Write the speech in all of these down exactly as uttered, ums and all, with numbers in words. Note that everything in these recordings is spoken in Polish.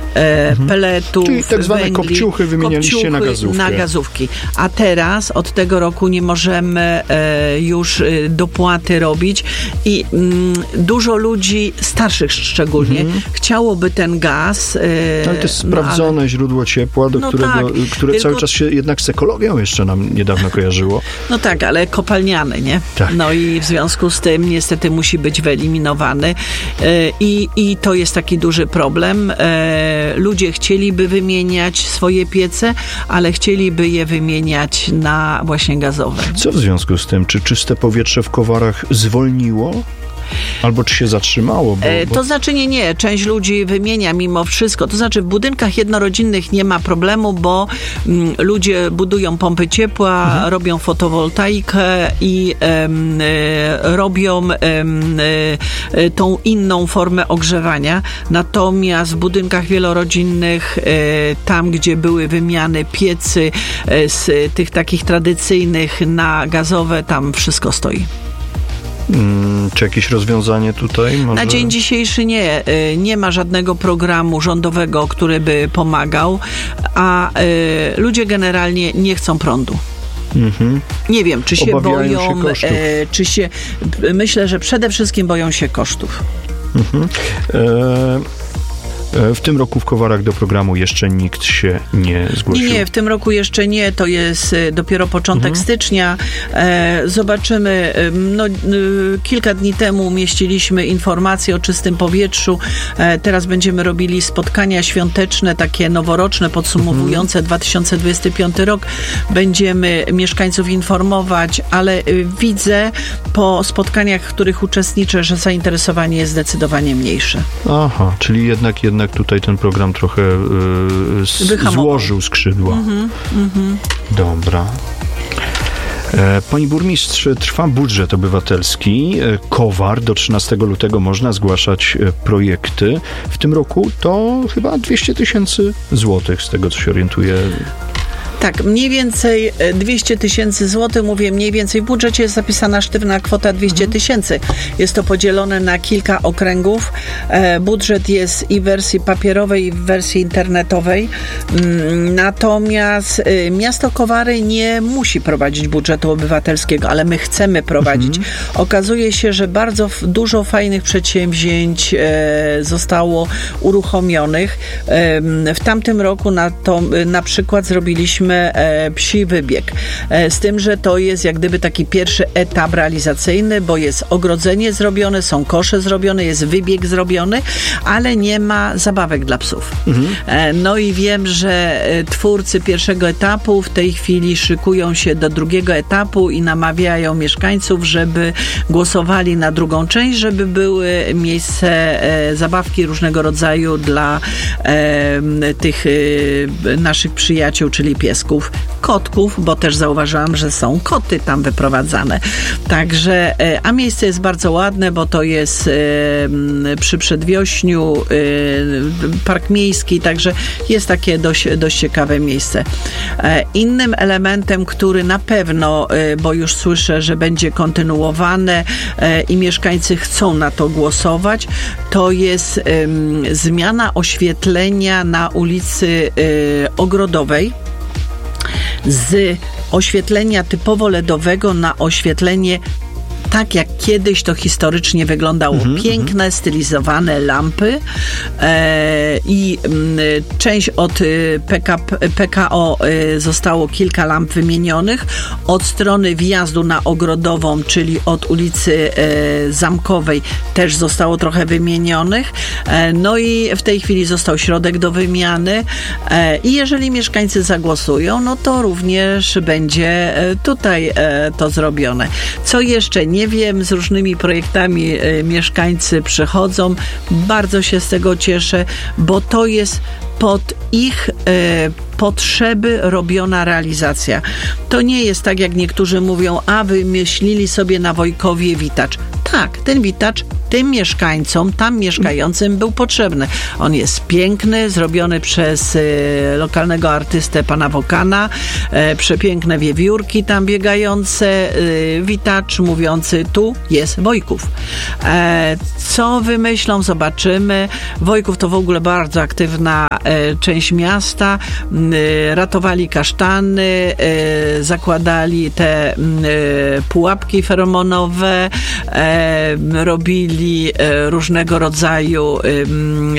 e, mhm. peletów, czyli tak zwane węgli, kopciuchy wymienialiście kopciuchy na gazówkę. na gazówki. A teraz od tego roku nie możemy e, już e, dopłaty robić i mm, dużo ludzi, starszych szczególnie, mhm. chciałoby ten gaz. E, ale to jest sprawdzone no, ale... źródło ciepła, do no którego, tak, które tylko... cały czas się jednak z ekologią jeszcze nam niedawno kojarzyło. No tak, ale kopalniany, nie? Tak. No i w związku z tym niestety musi być wyeliminowany e, i, i to jest taki duży problem. E, ludzie chcieliby wymieniać swoje piece, ale chcieliby je wymieniać na właśnie gazowe. Co w związku z tym? Czy czyste powietrze w Kowarach zwolniło? Albo czy się zatrzymało? Bo, bo... To znaczy nie, nie. Część ludzi wymienia mimo wszystko. To znaczy w budynkach jednorodzinnych nie ma problemu, bo mm, ludzie budują pompy ciepła, mhm. robią fotowoltaikę i em, e, robią em, e, tą inną formę ogrzewania. Natomiast w budynkach wielorodzinnych, e, tam gdzie były wymiany piecy e, z tych takich tradycyjnych na gazowe, tam wszystko stoi. Hmm, czy jakieś rozwiązanie tutaj? Może? Na dzień dzisiejszy nie. Nie ma żadnego programu rządowego, który by pomagał, a y, ludzie generalnie nie chcą prądu. Mhm. Nie wiem, czy się Obawiają boją, się kosztów. E, czy się... Myślę, że przede wszystkim boją się kosztów. Mhm. E... W tym roku w Kowarach do programu jeszcze nikt się nie zgłosił. Nie, nie, w tym roku jeszcze nie. To jest dopiero początek mhm. stycznia. E, zobaczymy. No, kilka dni temu umieściliśmy informacje o czystym powietrzu. E, teraz będziemy robili spotkania świąteczne, takie noworoczne, podsumowujące mhm. dwa tysiące dwudziesty piąty rok. Będziemy mieszkańców informować, ale widzę po spotkaniach, w których uczestniczę, że zainteresowanie jest zdecydowanie mniejsze. Aha, czyli jednak jednak tutaj ten program trochę yy, złożył skrzydła. Mm-hmm, mm-hmm. Dobra. E, Pani burmistrz, trwa budżet obywatelski. Kowar do trzynastego lutego można zgłaszać projekty. W tym roku to chyba dwieście tysięcy złotych, z tego co się orientuję. Tak, mniej więcej dwieście tysięcy złotych, mówię mniej więcej, w budżecie jest zapisana sztywna kwota dwieście tysięcy. Jest to podzielone na kilka okręgów. E, budżet jest i w wersji papierowej, i w wersji internetowej. Mm, natomiast e, miasto Kowary nie musi prowadzić budżetu obywatelskiego, ale my chcemy prowadzić. Mhm. Okazuje się, że bardzo f- dużo fajnych przedsięwzięć e, zostało uruchomionych. E, w tamtym roku na, to, na przykład zrobiliśmy E, psi wybieg. E, z tym, że to jest jak gdyby taki pierwszy etap realizacyjny, bo jest ogrodzenie zrobione, są kosze zrobione, jest wybieg zrobiony, ale nie ma zabawek dla psów. Mhm. E, no i wiem, że twórcy pierwszego etapu w tej chwili szykują się do drugiego etapu i namawiają mieszkańców, żeby głosowali na drugą część, żeby były miejsce e, zabawki różnego rodzaju dla e, tych e, naszych przyjaciół, czyli piesków. Kotków, bo też zauważyłam, że są koty tam wyprowadzane. Także, a miejsce jest bardzo ładne, bo to jest przy Przedwiośniu, park miejski, także jest takie dość, dość ciekawe miejsce. Innym elementem, który na pewno, bo już słyszę, że będzie kontynuowane i mieszkańcy chcą na to głosować, to jest zmiana oświetlenia na ulicy Ogrodowej z oświetlenia typowo ledowego na oświetlenie tak jak kiedyś to historycznie wyglądało. Mm-hmm, Piękne, mm-hmm. stylizowane lampy e, i m, część od P K, P K O e, zostało kilka lamp wymienionych. Od strony wjazdu na Ogrodową, czyli od ulicy e, Zamkowej też zostało trochę wymienionych. E, no i w tej chwili został środek do wymiany e, i jeżeli mieszkańcy zagłosują, no to również będzie e, tutaj e, to zrobione. Co jeszcze nie wiem, z różnymi projektami e, mieszkańcy przychodzą. Bardzo się z tego cieszę, bo to jest pod ich e, potrzeby robiona realizacja. To nie jest tak, jak niektórzy mówią, a wymyślili sobie na Wojkowie witacz. Tak, ten witacz tym mieszkańcom, tam mieszkającym był potrzebny. On jest piękny, zrobiony przez y, lokalnego artystę pana Wokana, y, przepiękne wiewiórki tam biegające, y, witacz mówiący, tu jest Wojków. E, co wymyślą, zobaczymy. Wojków to w ogóle bardzo aktywna e, część miasta. E, ratowali kasztany, e, zakładali te e, pułapki feromonowe, e, robili e, różnego rodzaju e, e,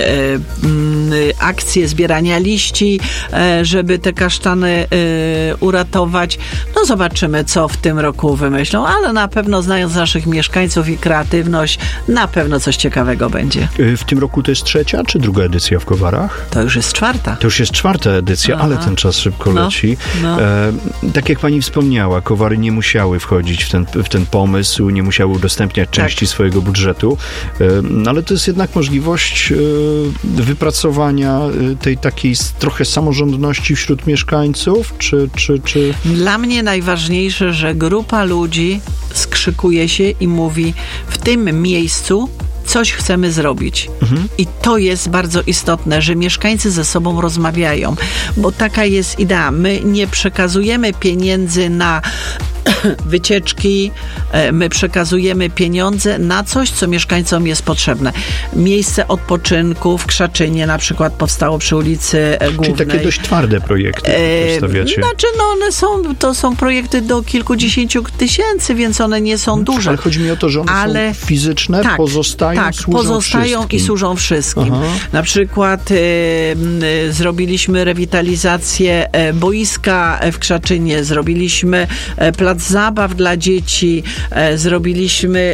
akcje zbierania liści, e, żeby te kasztany e, uratować. No zobaczymy, co w tym roku wymyślą, ale na pewno, znając naszych mieszkańców i kreatywność, na pewno coś ciekawego będzie. W tym roku to jest trzecia czy druga edycja w Kowarach? To już jest czwarta. To już jest czwarta edycja, Aha. ale ten czas szybko no, leci. No. E, tak jak pani wspomniała, Kowary nie musiały wchodzić w ten, w ten pomysł, nie musiały udostępniać tak. części swojego budżetu, e, ale to jest jednak możliwość e, wypracowania tej takiej trochę samorządności wśród mieszkańców, czy, czy, czy... Dla mnie najważniejsze, że grupa ludzi skrzykuje się i mówi, w tym miejscu coś chcemy zrobić. Mhm. I to jest bardzo istotne, że mieszkańcy ze sobą rozmawiają, bo taka jest idea. My nie przekazujemy pieniędzy na wycieczki, my przekazujemy pieniądze na coś, co mieszkańcom jest potrzebne. Miejsce odpoczynku w Krzaczynie na przykład powstało przy ulicy Głównej. Czyli takie dość twarde projekty przedstawiacie. Znaczy, no one są, to są projekty do kilkudziesięciu tysięcy, więc one nie są duże. Ale chodzi mi o to, że one ale, są fizyczne, tak, pozostają, tak, służą pozostają wszystkim. i służą wszystkim. Aha. Na przykład y, y, zrobiliśmy rewitalizację y, boiska w Krzaczynie, zrobiliśmy y, plac zabaw dla dzieci, e, zrobiliśmy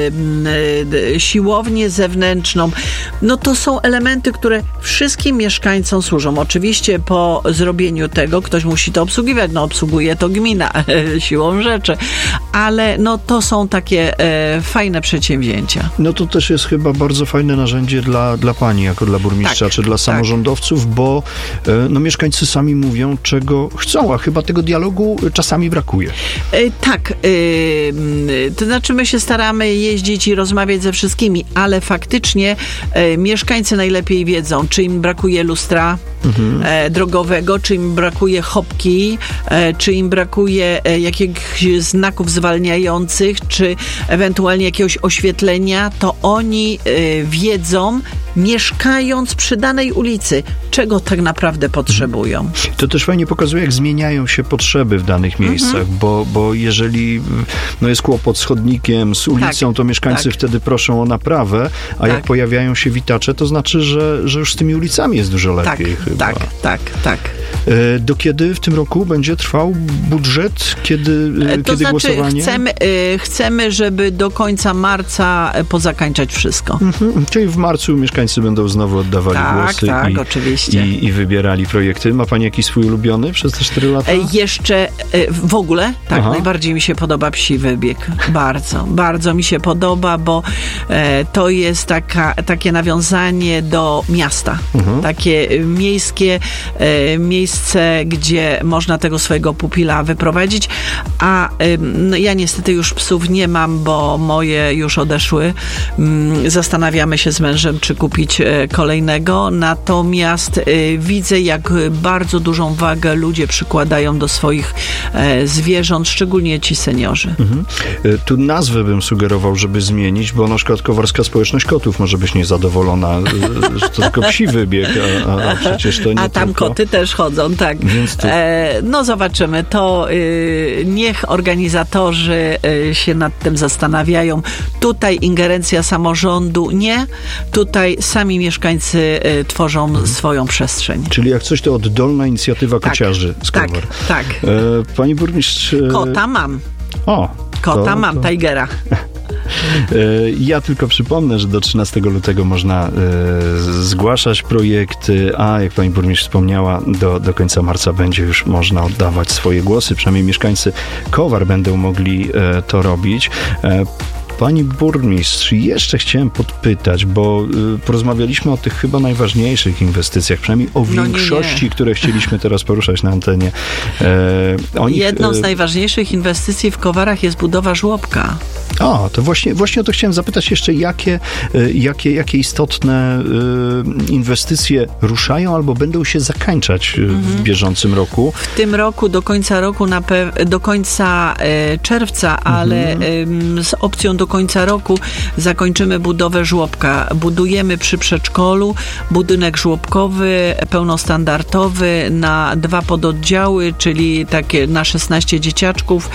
e, e, siłownię zewnętrzną. No to są elementy, które wszystkim mieszkańcom służą. Oczywiście po zrobieniu tego ktoś musi to obsługiwać. No obsługuje to gmina siłą rzeczy. Ale no to są takie e, fajne przedsięwzięcia. No to też jest chyba bardzo fajne narzędzie dla, dla pani, jako dla burmistrza, tak, czy dla samorządowców, tak. bo e, no mieszkańcy sami mówią, czego chcą, a chyba tego dialogu czasami brakuje. Tak, yy, to znaczy my się staramy jeździć i rozmawiać ze wszystkimi, ale faktycznie yy, mieszkańcy najlepiej wiedzą, czy im brakuje lustra mhm. e, drogowego, czy im brakuje chopki, e, czy im brakuje e, jakichś znaków zwalniających, czy ewentualnie jakiegoś oświetlenia, to oni e, wiedzą, mieszkając przy danej ulicy, czego tak naprawdę potrzebują. To też fajnie pokazuje, jak zmieniają się potrzeby w danych miejscach, mhm. bo, bo jeżeli no jest kłopot z chodnikiem, z ulicą, tak, to mieszkańcy tak. wtedy proszą o naprawę, a tak. jak pojawiają się witacze, to znaczy, że, że już z tymi ulicami jest dużo lepiej. Tak, chyba. tak, tak, tak. Do kiedy w tym roku będzie trwał budżet? Kiedy, to kiedy znaczy, głosowanie? Chcemy, chcemy, żeby do końca marca pozakańczać wszystko. Mhm. Czyli w marcu mieszkańcy będą znowu oddawali tak, głosy tak, i, oczywiście. I, i wybierali projekty. Ma pani jakiś swój ulubiony przez te cztery lata? Jeszcze w ogóle, tak, Aha. najbardziej mi się podoba Psi Wybieg. Bardzo, bardzo mi się podoba, bo e, to jest taka, takie nawiązanie do miasta. Mhm. Takie miejskie e, miejsce, gdzie można tego swojego pupila wyprowadzić, a e, no, ja niestety już psów nie mam, bo moje już odeszły. Mm, zastanawiamy się z mężem, czy kupić e, kolejnego, natomiast e, widzę, jak bardzo dużą wagę ludzie przykładają do swoich e, zwierząt, szczególnie ci seniorzy. Mhm. Tu nazwę bym sugerował, żeby zmienić, bo na przykład Kowarska Społeczność Kotów może być niezadowolona, że to tylko Psi Wybieg, a, a przecież to nie A tam tylko... koty też chodzą, tak. To... E, no zobaczymy, to y, niech organizatorzy y, się nad tym zastanawiają. Tutaj ingerencja samorządu nie, tutaj sami mieszkańcy y, tworzą hmm. swoją przestrzeń. Czyli jak coś, to oddolna inicjatywa tak, kociarzy z tak, Kowar. tak. E, pani burmistrz... E... Kota mam. O, Kota to, mam, to... Tigera. Ja tylko przypomnę, że do trzynastego lutego można y, zgłaszać projekty, a jak pani burmistrz wspomniała, do, do końca marca będzie już można oddawać swoje głosy. Przynajmniej mieszkańcy Kowar będą mogli y, to robić. Y, Pani burmistrz, jeszcze chciałem podpytać, bo y, porozmawialiśmy o tych chyba najważniejszych inwestycjach, przynajmniej o no większości, nie, nie. które chcieliśmy teraz poruszać na antenie. E, o nich, Jedną z e... najważniejszych inwestycji w Kowarach jest budowa żłobka. A, to właśnie, właśnie o to chciałem zapytać jeszcze, jakie, jakie, jakie istotne y, inwestycje ruszają albo będą się zakończać mhm. w bieżącym roku. W tym roku, do końca roku, na pe- do końca e, czerwca, ale mhm. e, z opcją do końca roku zakończymy budowę żłobka. Budujemy przy przedszkolu budynek żłobkowy, pełnostandardowy na dwa pododdziały, czyli takie na szesnaście dzieciaczków.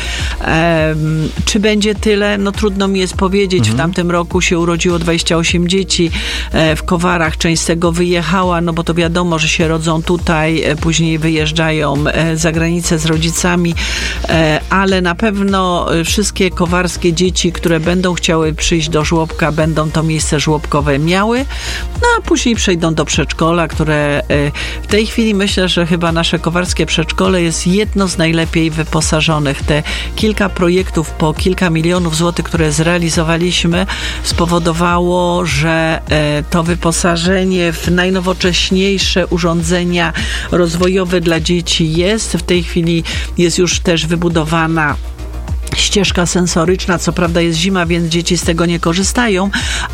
E, czy będzie tyle? No trudno mi jest powiedzieć. Mhm. W tamtym roku się urodziło dwadzieścia osiem dzieci e, w Kowarach. Część z tego wyjechała, no bo to wiadomo, że się rodzą tutaj, e, później wyjeżdżają e, za granicę z rodzicami, e, ale na pewno wszystkie kowarskie dzieci, które będą chciały przyjść do żłobka, będą to miejsce żłobkowe miały, no a później przejdą do przedszkola, które e, w tej chwili myślę, że chyba nasze kowarskie przedszkole jest jedno z najlepiej wyposażonych. Te kilka projektów po kilka milionów złotych, które zrealizowaliśmy, spowodowało, że e, to wyposażenie w najnowocześniejsze urządzenia rozwojowe dla dzieci jest. W tej chwili jest już też wybudowana ścieżka sensoryczna, co prawda jest zima, więc dzieci z tego nie korzystają,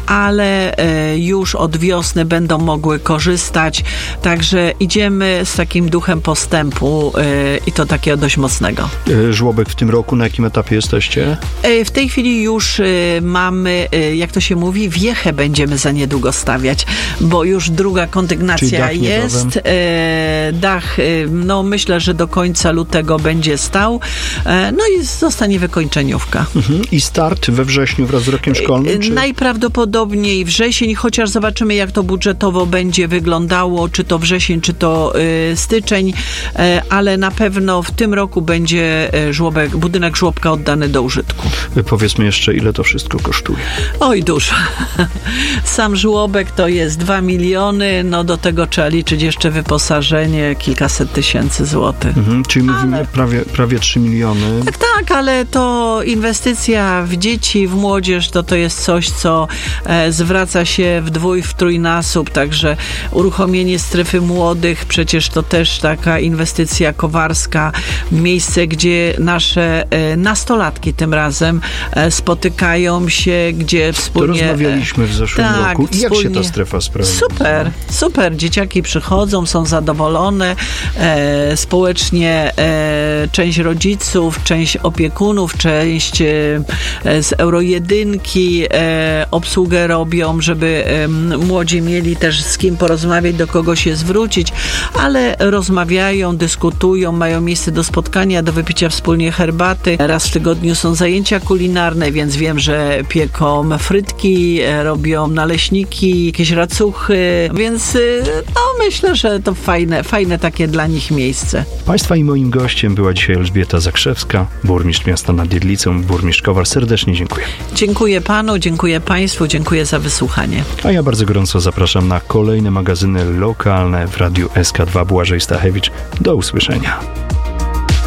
ale e, już od wiosny będą mogły korzystać, także idziemy z takim duchem postępu e, i to takiego dość mocnego. Żłobek w tym roku, na jakim etapie jesteście? E, w tej chwili już e, mamy, e, jak to się mówi, wiechę będziemy za niedługo stawiać, bo już druga kondygnacja dach jest. E, dach, e, no myślę, że do końca lutego będzie stał, e, no i zostanie wykończeniówka. Mhm. I start we wrześniu wraz z rokiem szkolnym? Czy? Najprawdopodobniej wrzesień, chociaż zobaczymy, jak to budżetowo będzie wyglądało, czy to wrzesień, czy to y, styczeń, y, ale na pewno w tym roku będzie y, żłobek, budynek żłobka oddany do użytku. Powiedzmy jeszcze, ile to wszystko kosztuje? Oj, dużo. Sam żłobek to jest dwa miliony, no do tego trzeba liczyć jeszcze wyposażenie, kilkaset tysięcy złotych. Mhm, czyli ale... mówimy prawie, prawie trzy miliony. Tak, tak, ale to inwestycja w dzieci, w młodzież, to to jest coś, co e, zwraca się w dwój, w trójnasób, także uruchomienie strefy młodych, przecież to też taka inwestycja kowarska, miejsce, gdzie nasze e, nastolatki tym razem e, spotykają się, gdzie wspólnie... To rozmawialiśmy w zeszłym tak, roku. I jak wspólnie... się ta strefa sprawdza? Super, super. Dzieciaki przychodzą, są zadowolone, e, społecznie e, część rodziców, część opiekunów, część e, z Eurojedynki e, obsługę robią, żeby e, młodzi mieli też z kim porozmawiać, do kogo się zwrócić, ale rozmawiają, dyskutują, mają miejsce do spotkania, do wypicia wspólnie herbaty. Raz w tygodniu są zajęcia kulinarne, więc wiem, że pieką frytki, e, robią naleśniki, jakieś racuchy, więc e, no myślę, że to fajne, fajne takie dla nich miejsce. Państwa i moim gościem była dzisiaj Elżbieta Zakrzewska, burmistrz miasta nad Jedlicą, burmistrz Kowar. Serdecznie dziękuję. Dziękuję panu, dziękuję państwu, dziękuję za wysłuchanie. A ja bardzo gorąco zapraszam na kolejne magazyny lokalne w Radiu S K dwa. Błażej Stachewicz. Do usłyszenia.